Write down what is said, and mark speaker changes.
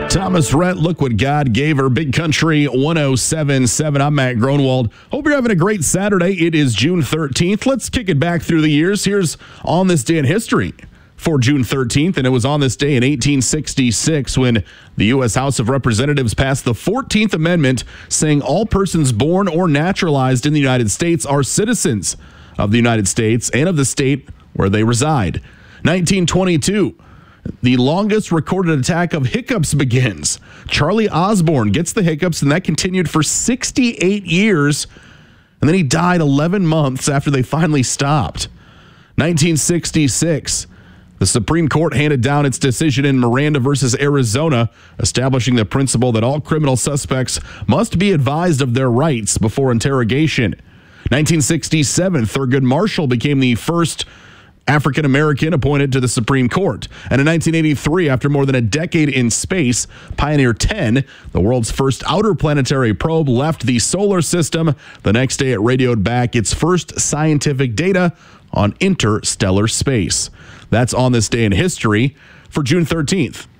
Speaker 1: Thomas Rhett, Look What God Gave Her. Big Country 107.7. I'm Matt Gronwald. Hope you're having a great Saturday. It is June 13th. Let's kick it back through the years. Here's On This Day in History for June 13th, and it was on this day in 1866 when the U.S. House of Representatives passed the 14th Amendment, saying all persons born or naturalized in the United States are citizens of the United States and of the state where they reside. 1922. The longest recorded attack of hiccups begins. Charlie Osborne gets the hiccups, and that continued for 68 years. And then he died 11 months after they finally stopped. 1966. The Supreme Court handed down its decision in Miranda versus Arizona, establishing the principle that all criminal suspects must be advised of their rights before interrogation. 1967. Thurgood Marshall became the first African-American appointed to the Supreme Court. And in 1983, after more than a decade in space, Pioneer 10, the world's first outer planetary probe, left the solar system. The next day, it radioed back its first scientific data on interstellar space. That's On This Day in History for June 13th.